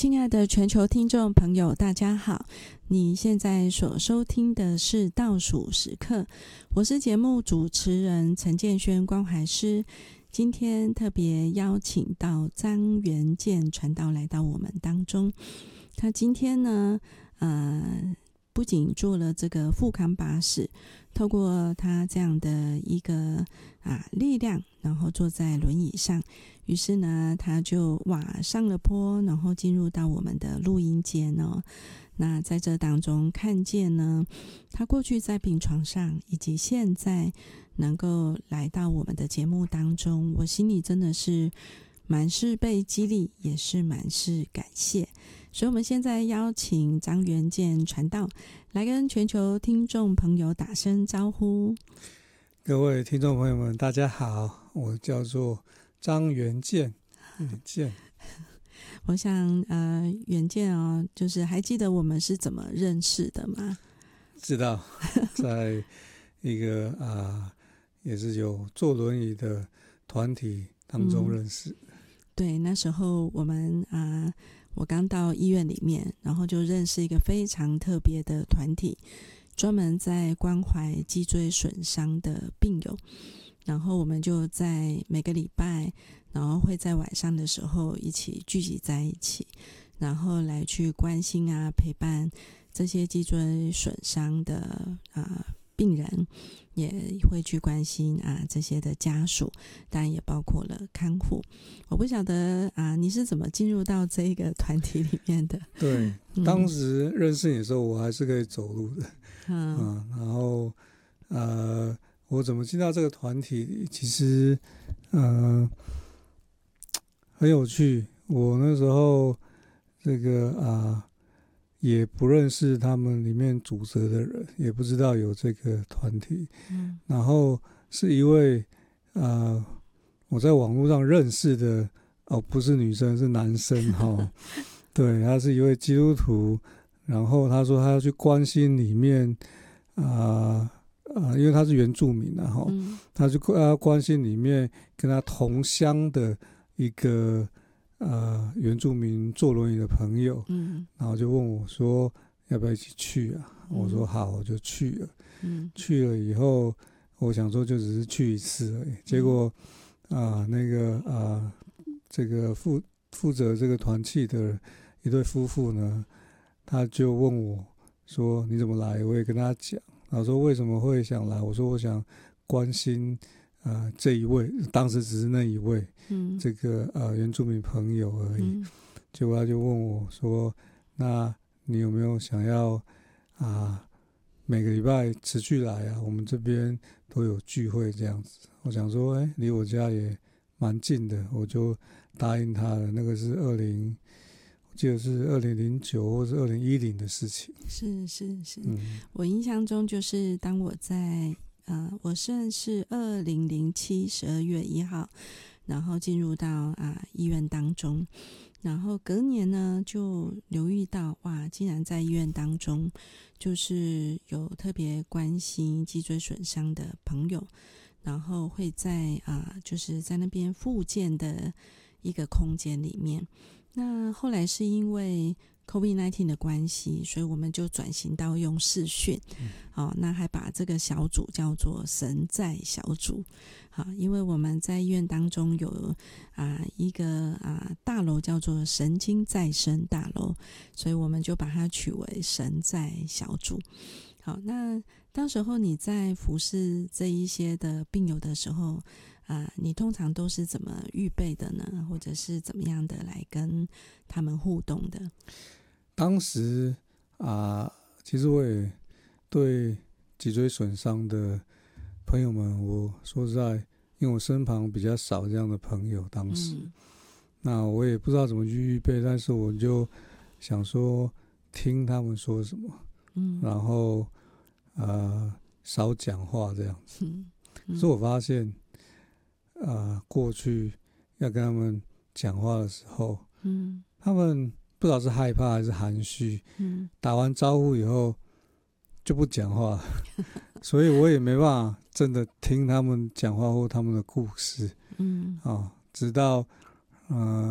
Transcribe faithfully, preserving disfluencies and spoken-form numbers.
亲爱的全球听众朋友，大家好！你现在所收听的是倒数时刻，我是节目主持人陈建轩关怀师。今天特别邀请到张元健传道来到我们当中。他今天呢，呃，不仅做了这个腹康巴士，透过他这样的一个啊力量，然后坐在轮椅上，于是呢，他就哇上了坡，然后进入到我们的录音间哦。那在这当中看见呢，他过去在病床上，以及现在能够来到我们的节目当中，我心里真的是满是被激励，也是满是感谢。所以我们现在邀请张元健传道来跟全球听众朋友打声招呼。 各位听众朋友们大家好，我叫做张元健。元健我想呃，元健哦，就是还记得我们是怎么认识的吗？ 知道，在一个啊、呃，也是有坐轮椅的团体当中认识、嗯、 对，那时候我们啊、呃，我刚到医院里面，然后就认识一个非常特别的团体，专门在关怀脊椎损伤的病友，然后我们就在每个礼拜，然后会在晚上的时候一起聚集在一起，然后来去关心啊，陪伴这些脊椎损伤的啊、呃、病人，也会去关心啊这些的家属，当然也包括了看护。我不晓得啊你是怎么进入到这个团体里面的？ 对、嗯，当时认识你的时候，我还是可以走路的， 嗯， 嗯然后呃，我怎么进到这个团体里？其实呃。很有趣，我那时候这个啊也不认识他们里面组织的人，也不知道有这个团体。嗯，然后是一位啊我在网络上认识的哦，不是女生是男生哈、哦，对，他是一位基督徒，然后他说他要去关心里面啊啊，因为他是原住民啊哈、嗯，他就要关心里面跟他同乡的。一个呃原住民坐轮椅的朋友，嗯，然后就问我说要不要一起去啊？嗯、我说好，我就去了。嗯，去了以后，我想说就只是去一次而已。结果啊、呃，那个啊、呃，这个负负责这个团契的一对夫妇呢，他就问我说你怎么来？我也跟他讲，然后说为什么会想来？我说我想关心。呃，这一位当时只是那一位，嗯，这个呃原住民朋友而已。嗯、结果他就问我说：“那你有没有想要啊、呃、每个礼拜持续来啊？我们这边都有聚会这样子。”我想说，哎，离我家也蛮近的，我就答应他了。那个是二零，我记得是二零零九或是二零一零的事情。 是是是、嗯，我印象中就是当我在。呃，我算是二零零七十二月一号，然后进入到啊、呃、医院当中，然后隔年呢就留意到哇，竟然在医院当中就是有特别关心脊椎损伤的朋友，然后会在啊、呃、就是在那边复健的一个空间里面。那后来是因为COVID 十九 的关系，所以我们就转型到用视讯、嗯哦、那还把这个小组叫做神在小组、哦、因为我们在医院当中有、啊、一个、啊、大楼叫做神经再生大楼，所以我们就把它取为神在小组。好，那当时候你在服侍这一些的病友的时候啊，你通常都是怎么预备的呢？或者是怎么样的来跟他们互动的？ 当时啊，其实我也对脊椎损伤的朋友们，我说实在，因为我身旁比较少这样的朋友，当时，嗯、那我也不知道怎么去预备，但是我就想说听他们说什么，嗯，然后呃少讲话这样子。嗯嗯、所以我发现。呃，过去要跟他们讲话的时候，嗯，他们不知道是害怕还是含蓄，嗯，打完招呼以后就不讲话，所以我也没办法真的听他们讲话或他们的故事，嗯，啊、哦，直到呃